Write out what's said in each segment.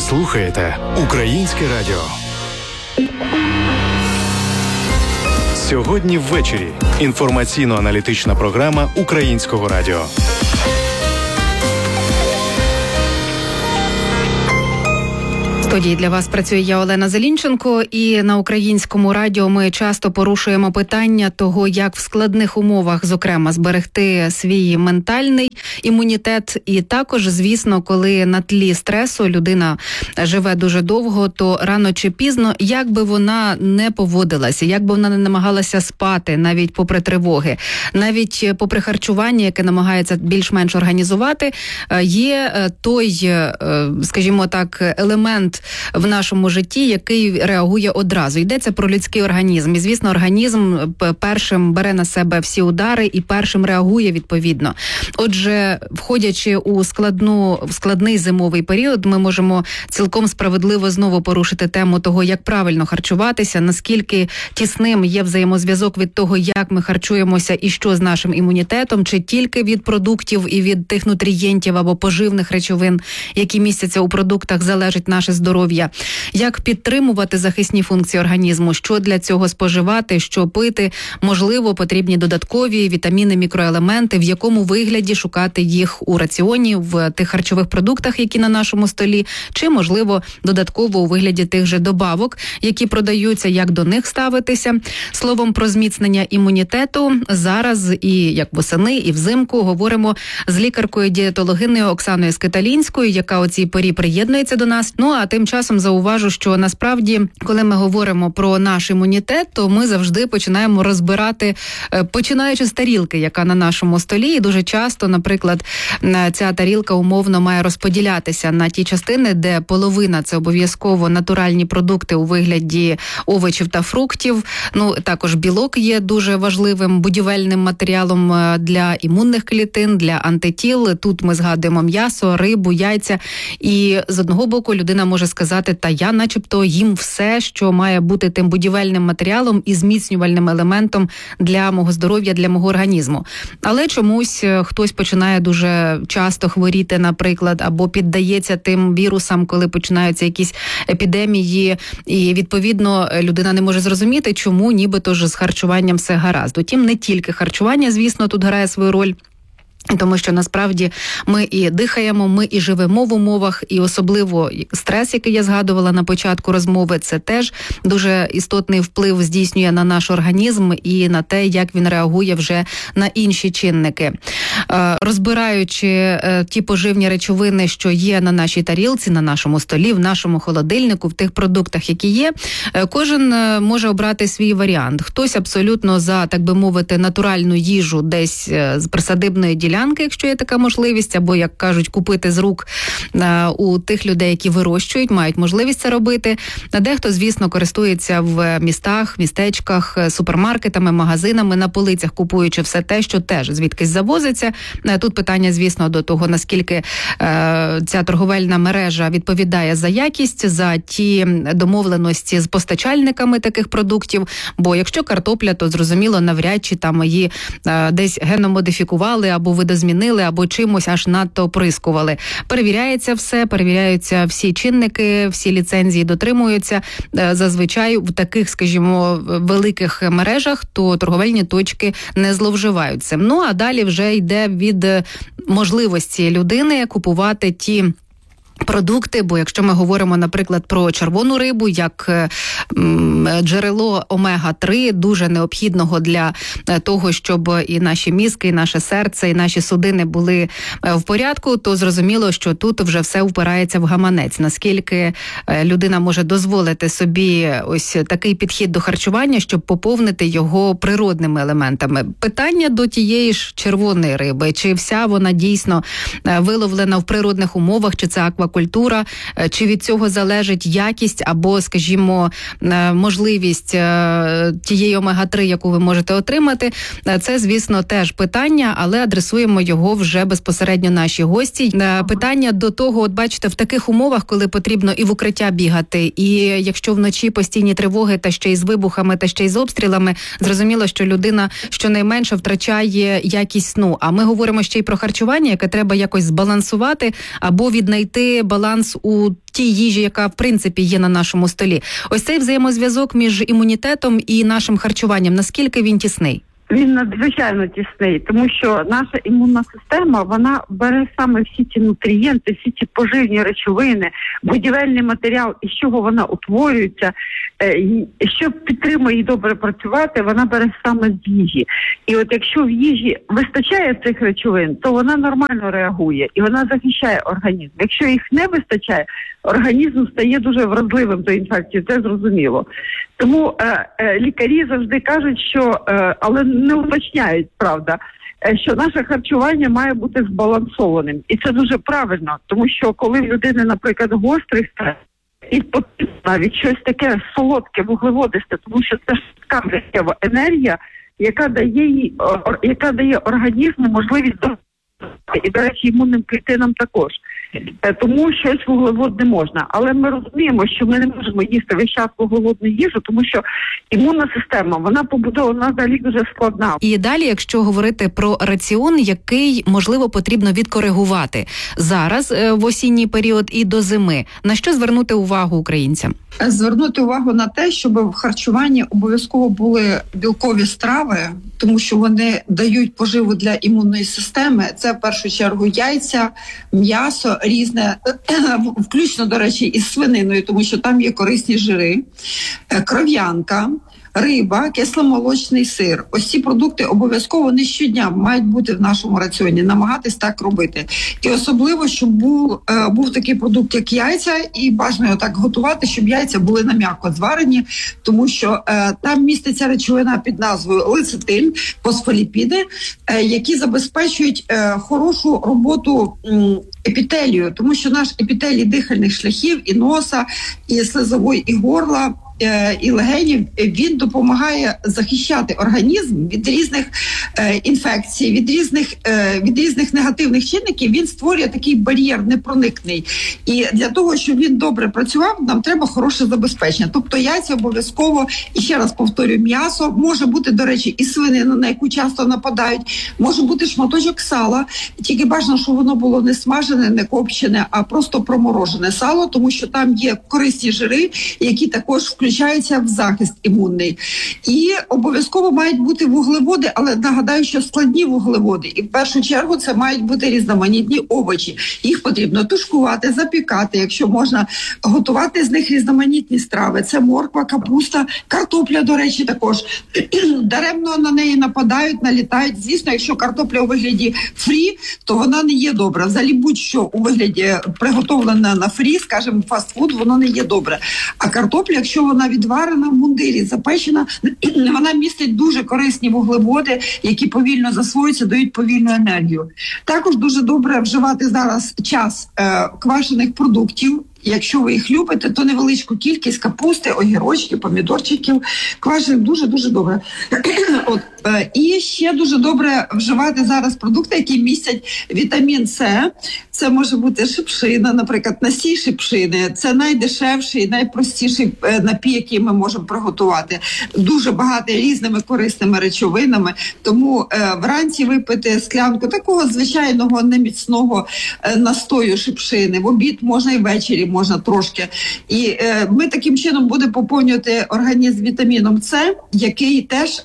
слухаєте Українське радіо. Сьогодні ввечері інформаційно-аналітична програма Українського радіо. В студії для вас працює я, Олена Зелінченко, і на Українському радіо ми часто порушуємо питання того, як в складних умовах, зокрема, зберегти свій ментальний імунітет. І також, звісно, коли на тлі стресу людина живе дуже довго, то рано чи пізно, як би вона не поводилася, як би вона не намагалася спати, навіть попри тривоги, навіть попри харчування, яке намагається більш-менш організувати, є той, скажімо так, елемент в нашому житті, який реагує одразу. Йдеться про людський організм. І, звісно, організм першим бере на себе всі удари і першим реагує відповідно. Отже, входячи у складний зимовий період, ми можемо цілком справедливо знову порушити тему того, як правильно харчуватися, наскільки тісним є взаємозв'язок від того, як ми харчуємося і що з нашим імунітетом, чи тільки від продуктів і від тих нутрієнтів або поживних речовин, які містяться у продуктах, залежить наше здоров'я. Як підтримувати захисні функції організму, що для цього споживати, що пити, можливо, потрібні додаткові вітаміни, мікроелементи, в якому вигляді шукати їх у раціоні, в тих харчових продуктах, які на нашому столі, чи, можливо, додатково у вигляді тих же добавок, які продаються, як до них ставитися. Словом, про зміцнення імунітету зараз і як восени, і взимку говоримо з лікаркою-дієтологинею Оксаною Скиталінською, яка у цій порі приєднується до нас. Ну, а тим часом зауважу, що насправді, коли ми говоримо про наш імунітет, то ми завжди починаємо розбирати, починаючи з тарілки, яка на нашому столі. І дуже часто, наприклад, ця тарілка умовно має розподілятися на ті частини, де половина – це обов'язково натуральні продукти у вигляді овочів та фруктів. Ну, також білок є дуже важливим будівельним матеріалом для імунних клітин, для антитіл. Тут ми згадуємо м'ясо, рибу, яйця. І з одного боку людина може сказати, та я начебто їм все, що має бути тим будівельним матеріалом і зміцнювальним елементом для мого здоров'я, для мого організму. Але чомусь хтось починає дуже часто хворіти, наприклад, або піддається тим вірусам, коли починаються якісь епідемії, і, відповідно, людина не може зрозуміти, чому нібито ж з харчуванням все гаразд. Утім, не тільки харчування, звісно, тут грає свою роль. Тому що насправді ми і дихаємо, ми і живемо в умовах, і особливо стрес, який я згадувала на початку розмови, це теж дуже істотний вплив здійснює на наш організм і на те, як він реагує вже на інші чинники. Розбираючи ті поживні речовини, що є на нашій тарілці, на нашому столі, в нашому холодильнику, в тих продуктах, які є, кожен може обрати свій варіант. Хтось абсолютно за, так би мовити, натуральну їжу десь з присадибної ділянки, якщо є така можливість, або, як кажуть, купити з рук у тих людей, які вирощують, мають можливість це робити. Дехто, звісно, користується в містах, містечках, супермаркетами, магазинами, на полицях купуючи все те, що теж звідкись завозиться. Тут питання, звісно, до того, наскільки ця торговельна мережа відповідає за якість, за ті домовленості з постачальниками таких продуктів, бо якщо картопля, то, зрозуміло, навряд чи там її десь геномодифікували, або видозмінили, або чимось аж надто оприскували. Перевіряється все, перевіряються всі чинники, всі ліцензії дотримуються. Зазвичай в таких, скажімо, великих мережах, то торговельні точки не зловживають цим. Ну, а далі вже йде від можливості людини купувати ті продукти, бо якщо ми говоримо, наприклад, про червону рибу, як джерело омега-3, дуже необхідного для того, щоб і наші мізки, і наше серце, і наші судини були в порядку, то зрозуміло, що тут вже все впирається в гаманець. Наскільки людина може дозволити собі ось такий підхід до харчування, щоб поповнити його природними елементами. Питання до тієї ж червоної риби, чи вся вона дійсно виловлена в природних умовах, чи це аквакультура, чи від цього залежить якість або, скажімо, можливість тієї омега-3, яку ви можете отримати. Це, звісно, теж питання, але адресуємо його вже безпосередньо нашій гості. Питання до того, от бачите, в таких умовах, коли потрібно і в укриття бігати, і якщо вночі постійні тривоги, та ще й з вибухами, та ще й з обстрілами, зрозуміло, що людина щонайменше втрачає якість сну. А ми говоримо ще й про харчування, яке треба якось збалансувати або віднайти баланс у тій їжі, яка в принципі є на нашому столі. Ось цей взаємозв'язок між імунітетом і нашим харчуванням, наскільки він тісний? Він надзвичайно тісний, тому що наша імунна система, вона бере саме всі ці нутрієнти, всі ці поживні речовини, будівельний матеріал, із чого вона утворюється, що підтримує її добре працювати, вона бере саме з їжі. І от якщо в їжі вистачає цих речовин, то вона нормально реагує і вона захищає організм. Якщо їх не вистачає, організм стає дуже вразливим до інфекції, це зрозуміло. Тому лікарі завжди кажуть, що, але не уточняють, правда, що наше харчування має бути збалансованим. І це дуже правильно, тому що коли в людини, наприклад, гострий стрес, і потрібно навіть щось таке солодке, вуглеводисте, тому що це ж така життєва енергія, яка дає організму можливість і, до речі, імунним клітинам також. Тому щось вуглеводне можна. Але ми розуміємо, що ми не можемо їсти весь час вуглеводну їжу, тому що імунна система, вона побудована взагалі дуже складна. І далі, якщо говорити про раціон, який, можливо, потрібно відкоригувати зараз в осінній період і до зими, на що звернути увагу українцям? Звернути увагу на те, щоб в харчуванні обов'язково були білкові страви, тому що вони дають поживу для імунної системи. Це в першу чергу яйця, м'ясо різне, включно, до речі, із свининою, тому що там є корисні жири, кров'янка, риба, кисломолочний сир. Ось ці продукти обов'язково не щодня мають бути в нашому раціоні, намагатись так робити. І особливо, щоб був такий продукт, як яйця, і бажано його так готувати, щоб яйця були на м'яко зварені, тому що там міститься речовина під назвою лецитин, фосфоліпіди, які забезпечують хорошу роботу епітелію, тому що наш епітелій дихальних шляхів і носа, і слизової, і горла, і легенів, він допомагає захищати організм від різних інфекцій, від різних негативних чинників. Він створює такий бар'єр непроникний. І для того, щоб він добре працював, нам треба хороше забезпечення. Тобто яйця обов'язково, і ще раз повторюю, м'ясо, може бути, до речі, і свинина, на яку часто нападають, може бути шматочок сала, тільки бажано, щоб воно було не смажене, не копчене, а просто проморожене сало, тому що там є корисні жири, які також включаються в захист імунний. І обов'язково мають бути вуглеводи, але нагадаю, що складні вуглеводи. І в першу чергу це мають бути різноманітні овочі. Їх потрібно тушкувати, запікати, якщо можна, готувати з них різноманітні страви. Це морква, капуста, картопля, до речі, також. Даремно на неї нападають, налітають. Звісно, якщо картопля у вигляді фрі, то вона не є добра. Взагалі будь-що у вигляді приготовлена на фрі, скажімо, фастфуд, воно не є добре. А картопля, якщо вона відварена в мундирі, запечена, вона містить дуже корисні вуглеводи, які повільно засвоюються, дають повільну енергію. Також дуже добре вживати зараз час квашених продуктів. Якщо ви їх любите, то невеличку кількість капусти, огірочків, помідорчиків, квашених дуже-дуже добре. І ще дуже добре вживати зараз продукти, які містять вітамін С. Це може бути шипшина, наприклад, насій шипшини. Це найдешевший, найпростіший напій, який ми можемо приготувати. Дуже багатий різними корисними речовинами. Тому вранці випити склянку такого звичайного неміцного настою шипшини. В обід можна і ввечері можна трошки. І ми таким чином будемо поповнювати організм вітаміном С, який теж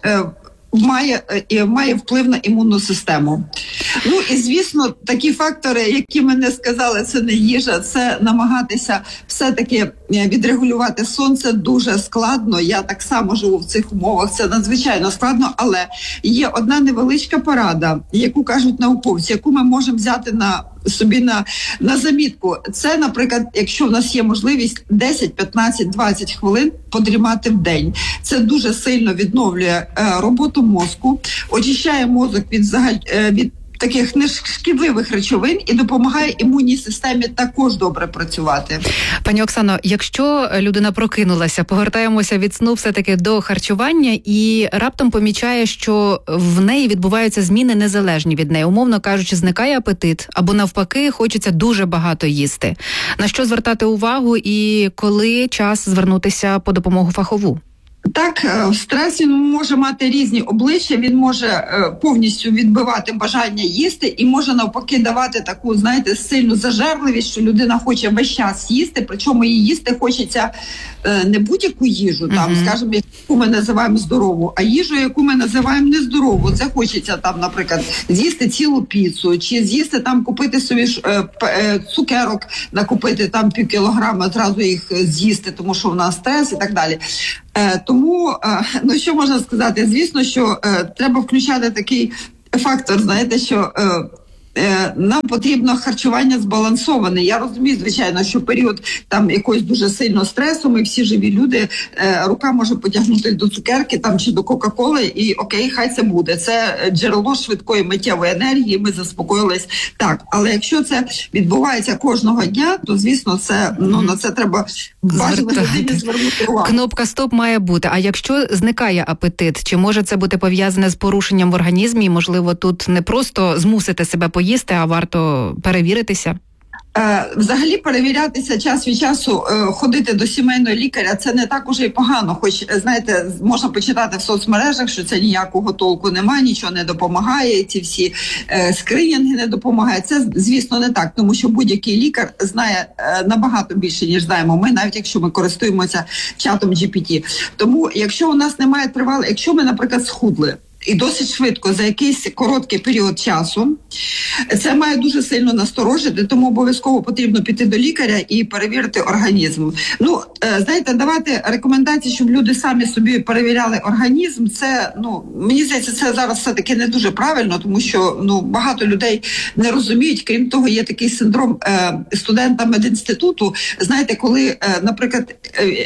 має вплив на імунну систему. Ну і, звісно, такі фактори, які ми не сказали, це не їжа, це намагатися все-таки відрегулювати сон. Це дуже складно. Я так само живу в цих умовах, це надзвичайно складно, але є одна невеличка порада, яку кажуть науковці, яку ми можемо взяти собі на замітку. Це, наприклад, якщо в нас є можливість 10, 15, 20 хвилин подрімати в день. Це дуже сильно відновлює роботу мозку, очищає мозок від таких нешкідливих речовин і допомагає імунній системі також добре працювати. Пані Оксано, якщо людина прокинулася, повертаємося від сну все-таки до харчування і раптом помічає, що в неї відбуваються зміни незалежні від неї. Умовно кажучи, зникає апетит, або навпаки, хочеться дуже багато їсти. На що звертати увагу і коли час звернутися по допомогу фахову? Так, стрес він може мати різні обличчя, він може повністю відбивати бажання їсти і може навпаки давати таку, знаєте, сильну зажерливість, що людина хоче весь час їсти, причому їй їсти хочеться не будь-яку їжу, там, скажімо, яку ми називаємо здорову, а їжу, яку ми називаємо нездорову. Це хочеться там, наприклад, з'їсти цілу піцу, чи з'їсти там, купити собі цукерок, накупити там пів кілограма, одразу їх з'їсти, тому що в нас стрес і так далі. Тому, ну що можна сказати, звісно, що треба включати такий фактор, знаєте, що нам потрібно харчування збалансоване. Я розумію, звичайно, що період там якогось дуже сильного стресу, ми всі живі люди, рука може потягнути до цукерки там чи до Кока-Коли, і окей, хай це буде. Це джерело швидкої миттєвої енергії, ми заспокоїлись. Так, але якщо це відбувається кожного дня, то, звісно, це, ну, на це треба важливо звернути увагу. Кнопка «Стоп» має бути. А якщо зникає апетит, чи може це бути пов'язане з порушенням в організмі? І, можливо, тут не просто змусити себе поїсти, а варто перевіритися? Взагалі перевірятися час від часу, ходити до сімейного лікаря, це не так уже й погано. Хоч, знаєте, можна почитати в соцмережах, що це ніякого толку немає, нічого не допомагає, ці всі скринінги не допомагають. Це, звісно, не так, тому що будь-який лікар знає набагато більше, ніж знаємо ми, навіть якщо ми користуємося чатом GPT. Тому, якщо у нас немає тривалого, якщо ми, наприклад, схудли, і досить швидко, за якийсь короткий період часу, це має дуже сильно насторожити, тому обов'язково потрібно піти до лікаря і перевірити організм. Ну, знаєте, давати рекомендації, щоб люди самі собі перевіряли організм, це, ну, мені здається, це зараз все-таки не дуже правильно, тому що, ну, багато людей не розуміють. Крім того, є такий синдром студента медінституту. Знаєте, коли, наприклад,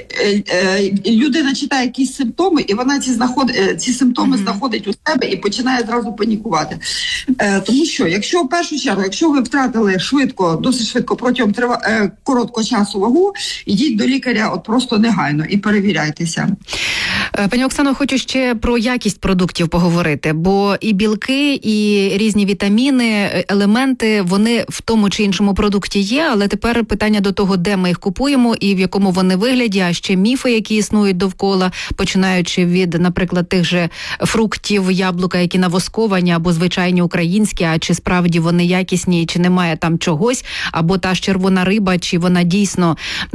людина читає якісь симптоми, і вона ці симптоми знаходить у себе і починає зразу панікувати. Тому що, якщо в першу чергу, якщо ви втратили швидко, досить швидко протягом короткого часу вагу, ідіть до лікаря от просто негайно і перевіряйтеся. Пані Оксано, хочу ще про якість продуктів поговорити, бо і білки, і різні вітаміни, елементи, вони в тому чи іншому продукті є, але тепер питання до того, де ми їх купуємо і в якому вони вигляді, а ще міфи, які існують довкола, починаючи від, наприклад, тих же фруктів, яблука, які навосковані, або звичайні українські, а чи справді вони якісні, чи немає там чогось, або та ж червона риба, чи вона дійсно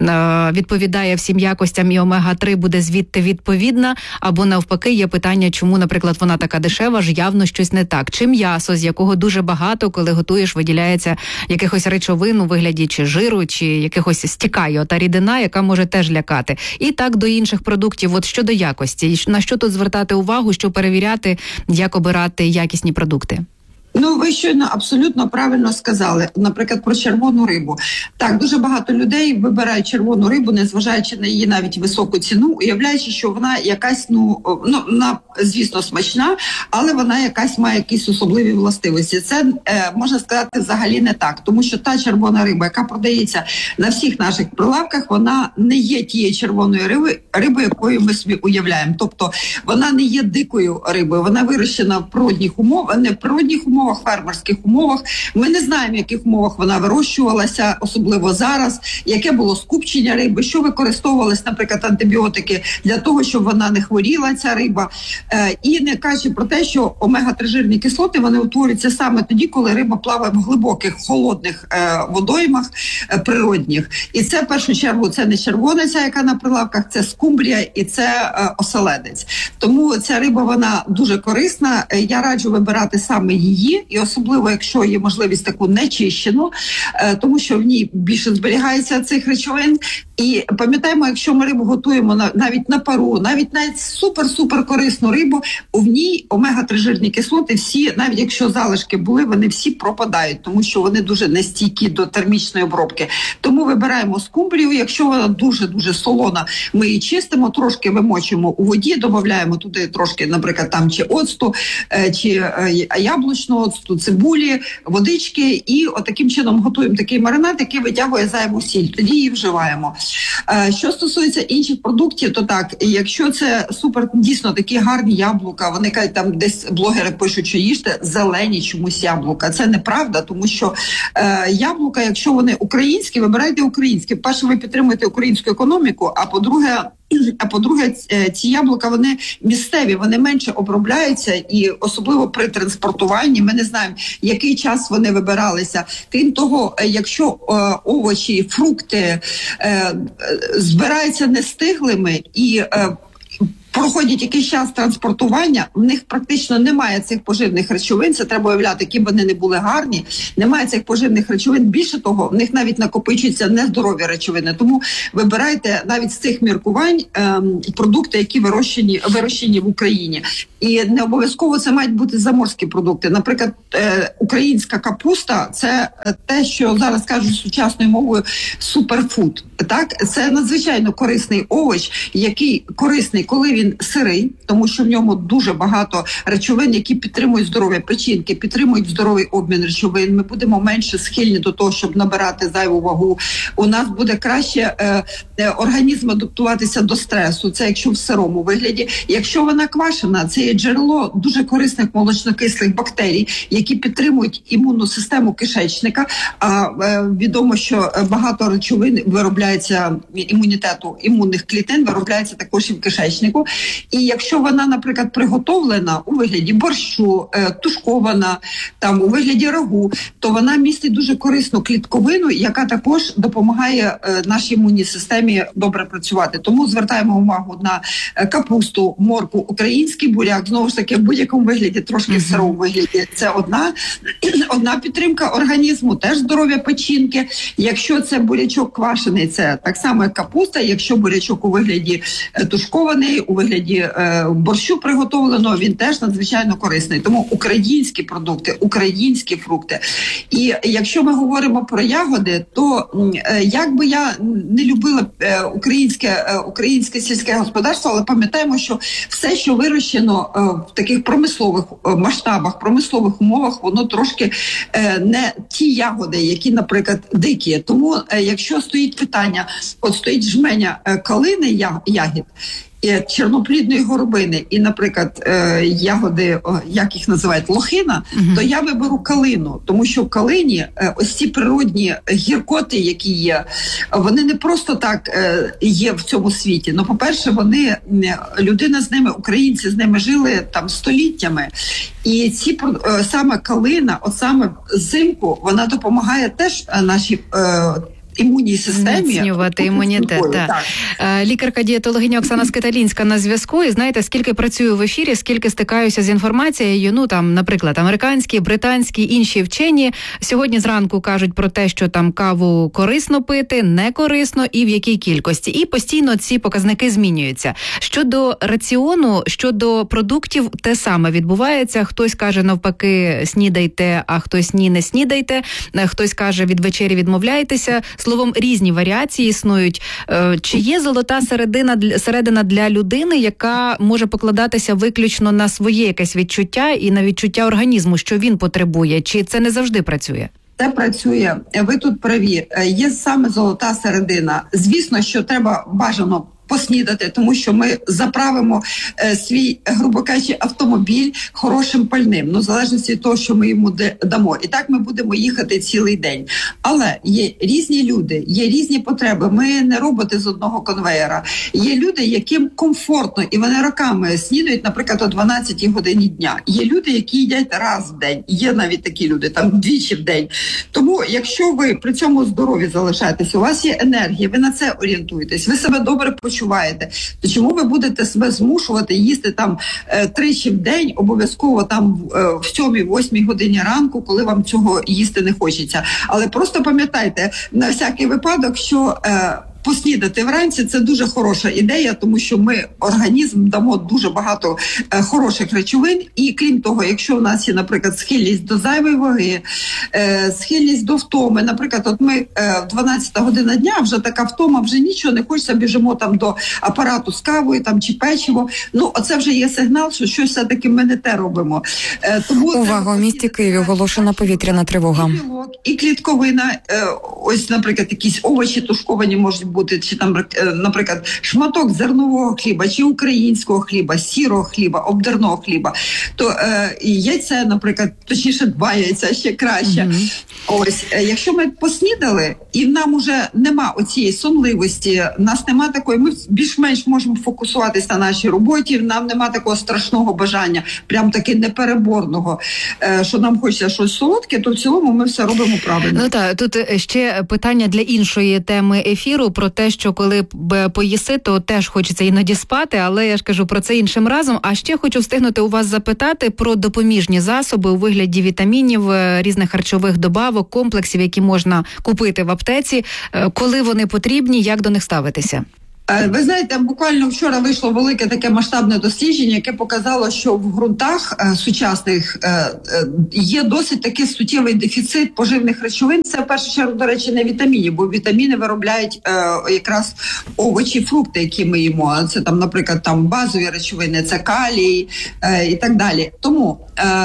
відповідає всім якостям і омега-3 буде звідти відповідна, або навпаки є питання, чому, наприклад, вона така дешева, ж явно щось не так. Чи м'ясо, з якого дуже багато, коли готуєш, виділяється якихось речовин у вигляді чи жиру, чи якихось стікає та рідина, яка може теж лякати. І так до інших продуктів. От щодо якості, на що тут звертати увагу, що перевіряти, як обирати якісні продукти? Ну, ви щойно абсолютно правильно сказали, наприклад, про червону рибу. Так, дуже багато людей вибирають червону рибу, незважаючи на її навіть високу ціну, уявляючи, що вона якась, вона, звісно, смачна, але вона якась має якісь особливі властивості. Це, можна сказати, взагалі не так, тому що та червона риба, яка продається на всіх наших прилавках, вона не є тією червоною рибою, якою ми собі уявляємо. Тобто, вона не є дикою рибою, вона вирощена в природних умовах, не в природних умовах, фермерських умовах. Ми не знаємо, в яких умовах вона вирощувалася, особливо зараз, яке було скупчення риби, що використовувалися, наприклад, антибіотики для того, щоб вона не хворіла, ця риба. І не кажучи про те, що омега-3 жирні кислоти, вони утворюються саме тоді, коли риба плаває в глибоких, холодних водоймах природних. І це, в першу чергу, це не червона ця, яка на прилавках, це скумбрія і це оселедець. Тому ця риба, вона дуже корисна. Я раджу вибирати саме її, і особливо, якщо є можливість таку нечищену, тому що в ній більше зберігається цих речовин. І пам'ятаємо, якщо ми рибу готуємо навіть на пару, навіть супер-супер корисну рибу, в ній омега-3 жирні кислоти всі, навіть якщо залишки були, вони всі пропадають, тому що вони дуже нестійкі до термічної обробки. Тому вибираємо скумбрію, якщо вона дуже-дуже солона, ми її чистимо, трошки вимочуємо у воді, додаємо туди трошки, наприклад, там чи оцту, чи яблучного оцту, цибулі, водички, і отаким чином готуємо такий маринад, який витягує зайву сіль, тоді її вживаємо. Що стосується інших продуктів, то так, якщо це супер, дійсно такі гарні яблука, вони кажуть, там десь блогери пишуть, що їжте зелені чомусь яблука. Це неправда, тому що яблука, якщо вони українські, вибирайте українські. По-перше, ви підтримуєте українську економіку, а по-друге, А по-друге, ці яблука, вони місцеві, вони менше обробляються, і особливо при транспортуванні ми не знаємо, який час вони вибиралися. Крім того, якщо овочі, фрукти збираються нестиглими і проходять якийсь час транспортування, в них практично немає цих поживних речовин, це треба уявляти, які б вони не були гарні, немає цих поживних речовин, більше того, в них навіть накопичуються нездорові речовини. Тому вибирайте навіть з цих міркувань продукти, які вирощені в Україні. І не обов'язково це мають бути заморські продукти. Наприклад, українська капуста – це те, що зараз кажуть сучасною мовою суперфуд. Так? Це надзвичайно корисний овоч, який корисний, коли він сирий, тому що в ньому дуже багато речовин, які підтримують здоров'я печінки, підтримують здоровий обмін речовин. Ми будемо менше схильні до того, щоб набирати зайву вагу. У нас буде краще організм адаптуватися до стресу. Це якщо в сирому вигляді. Якщо вона квашена, це є джерело дуже корисних молочнокислих бактерій, які підтримують імунну систему кишечника. А відомо, що багато речовин виробляється імунітету, імунних клітин виробляється також і в кишечнику. І якщо вона, наприклад, приготовлена у вигляді борщу, тушкована, там у вигляді рагу, то вона містить дуже корисну клітковину, яка також допомагає нашій імунній системі добре працювати. Тому звертаємо увагу на капусту, моркву, український буряк, знову ж таки, в будь-якому вигляді, трошки в сирому вигляді. Це одна підтримка організму, теж здоров'я печінки. Якщо це бурячок квашений, це так само як капуста. Якщо бурячок у вигляді тушкований, у вигляді борщу приготовленого, він теж надзвичайно корисний. Тому українські продукти, українські фрукти. І якщо ми говоримо про ягоди, то як би я не любила українське сільське господарство, але пам'ятаємо, що все, що вирощено в таких промислових масштабах, промислових умовах, воно трошки не ті ягоди, які, наприклад, дикі. Тому якщо стоїть питання, от стоїть жменя калини ягід, чорноплідної горобини і, наприклад, ягоди, як їх називають, лохина, то я виберу калину, тому що в калині ось ці природні гіркоти, які є, вони не просто так є в цьому світі. Ну, по-перше, людина з ними, українці з ними жили там століттями. І саме калина, от саме взимку, вона допомагає теж нашій імунній системі. Зміцнювати імунітет, так. Лікарка-дієтологиня Оксана Скиталінська на зв'язку. І знаєте, скільки працюю в ефірі, скільки стикаюся з інформацією, наприклад, американські, британські, інші вчені сьогодні зранку кажуть про те, що там каву корисно пити, не корисно і в якій кількості. І постійно ці показники змінюються. Щодо раціону, щодо продуктів, те саме відбувається. Хтось каже навпаки, снідайте, а хтось ні, не снідайте. Хтось каже, від вечері відмовляйтеся. Словом, різні варіації існують. Чи є золота середина для людини, яка може покладатися виключно на своє якесь відчуття і на відчуття організму, що він потребує? Чи це не завжди працює? Це працює. Ви тут праві. Є саме золота середина. Звісно, що треба бажано поснідати, тому що ми заправимо свій, грубо кажучи, автомобіль хорошим пальним, в залежності від того, що ми йому дамо. І так ми будемо їхати цілий день. Але є різні люди, є різні потреби. Ми не роботи з одного конвеєра. Є люди, яким комфортно, і вони роками снідають, наприклад, о 12 годині дня. Є люди, які їдять раз в день. Є навіть такі люди, там двічі в день. Тому, якщо ви при цьому здорові залишаєтесь, у вас є енергія, ви на це орієнтуєтесь, ви себе добре почуваєте, то чому ви будете себе змушувати їсти там тричі в день, обов'язково там в 7-8 годині ранку, коли вам цього їсти не хочеться. Але просто пам'ятайте на всякий випадок, що поснідати вранці – це дуже хороша ідея, тому що ми організм дамо дуже багато хороших речовин. І крім того, якщо у нас є, наприклад, схильність до зайвої ваги, схильність до втоми, наприклад, от ми 12 година дня, вже така втома, вже нічого не хочеться, біжимо там до апарату з кавою там, чи печиво. Оце вже є сигнал, що щось все-таки ми не те робимо. Тому увага, у місті Києві оголошена повітряна тривога. І клітковина, ось, наприклад, якісь овочі тушковані можуть бути, чи там, наприклад, шматок зернового хліба, чи українського хліба, сірого хліба, обдерного хліба, то яйця, наприклад, точніше 2 яйця, ще краще. Ось, якщо ми поснідали, і нам уже нема оцієї сонливості, нас нема такої, ми більш-менш можемо фокусуватися на нашій роботі, нам нема такого страшного бажання, прям таки непереборного, що нам хочеться щось солодке, то в цілому ми все робимо правильно. Ну так, тут ще питання для іншої теми ефіру, про те, що коли поїси, то теж хочеться іноді спати, але я ж кажу про це іншим разом. А ще хочу встигнути у вас запитати про допоміжні засоби у вигляді вітамінів, різних харчових добавок, комплексів, які можна купити в аптеці, коли вони потрібні, як до них ставитися? Ви знаєте, буквально вчора вийшло велике таке масштабне дослідження, яке показало, що в ґрунтах сучасних є досить такий суттєвий дефіцит поживних речовин. Це в першу чергу, до речі, не вітамінів, бо вітаміни виробляють якраз овочі, фрукти, які ми їмо. Це там, наприклад, там базові речовини, це калій і так далі. Тому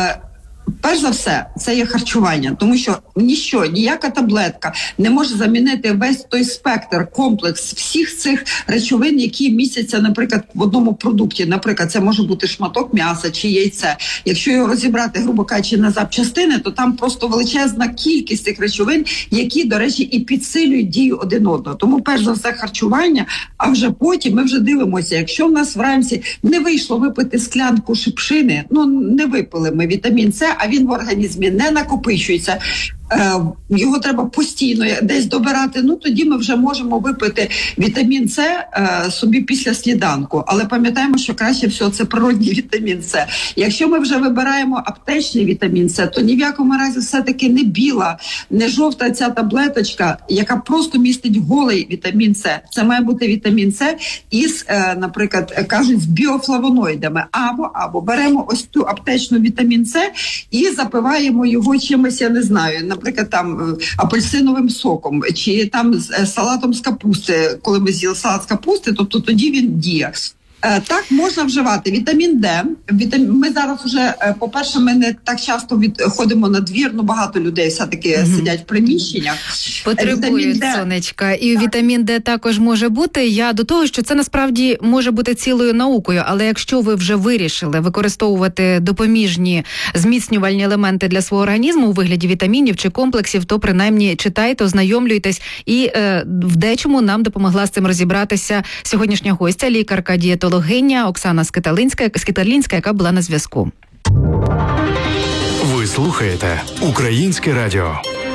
перш за все, це є харчування, тому що ніяка таблетка не може замінити весь той спектр, комплекс всіх цих речовин, які містяться, наприклад, в одному продукті. Наприклад, це може бути шматок м'яса чи яйце. Якщо його розібрати, грубо кажучи, на запчастини, то там просто величезна кількість цих речовин, які, до речі, і підсилюють дію один одного. Тому, перш за все, харчування, а вже потім ми вже дивимося, якщо в нас вранці не вийшло випити склянку шипшини, не випили ми вітамін С, а він в організмі не накопичується, його треба постійно десь добирати, тоді ми вже можемо випити вітамін С собі після сніданку. Але пам'ятаємо, що краще всього це природній вітамін С. Якщо ми вже вибираємо аптечний вітамін С, то ні в якому разі все-таки не біла, не жовта ця таблеточка, яка просто містить голий вітамін С. Це має бути вітамін С із, наприклад, кажуть, з біофлавоноїдами. Або беремо ось ту аптечну вітамін С і запиваємо його чимось, я не знаю, наприклад, там апельсиновим соком, чи там салатом з капусти, коли ми з'їли салат з капусти, тобто тоді він діє. Так, можна вживати вітамін Д. Ми зараз вже, по-перше, ми не так часто ходимо на двір, багато людей все-таки сидять в приміщеннях. Потребують сонечка. І вітамін Д також може бути. Я до того, що це насправді може бути цілою наукою, але якщо ви вже вирішили використовувати допоміжні зміцнювальні елементи для свого організму у вигляді вітамінів чи комплексів, то принаймні читайте, ознайомлюйтесь. І в дечому нам допомогла з цим розібратися сьогоднішня гостя, лікарка-дієтологиня Оксана Скиталінська, яка була на зв'язку. Ви слухаєте Українське радіо.